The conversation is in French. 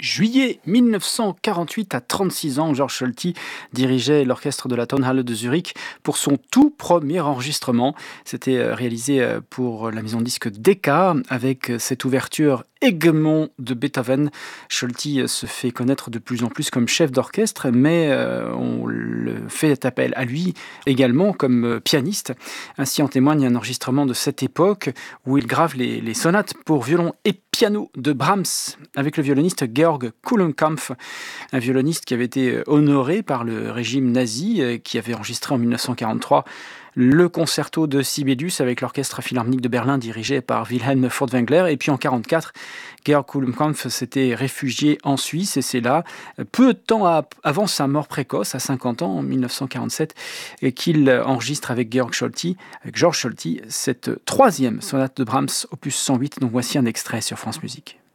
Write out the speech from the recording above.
Juillet 1948, à 36 ans, Georg Solti dirigeait l'orchestre de la Tonhalle de Zurich pour son tout premier enregistrement. C'était réalisé pour la maison de disque Decca avec cette ouverture Egmont de Beethoven. Scholti se fait connaître de plus en plus comme chef d'orchestre, mais on le fait appel à lui également comme pianiste. Ainsi en témoigne un enregistrement de cette époque où il grave les sonates pour violon et piano de Brahms avec le violoniste Georg Kulenkampff, un violoniste qui avait été honoré par le régime nazi, qui avait enregistré en 1943 le concerto de Sibelius avec l'orchestre philharmonique de Berlin dirigé par Wilhelm Furtwängler. Et puis en 1944, Georg Kulenkampff s'était réfugié en Suisse et c'est là, peu de temps avant sa mort précoce, à 50 ans, en 1947, qu'il enregistre avec Georg Scholti, cette troisième sonate de Brahms, opus 108. Donc voici un extrait sur France Musique.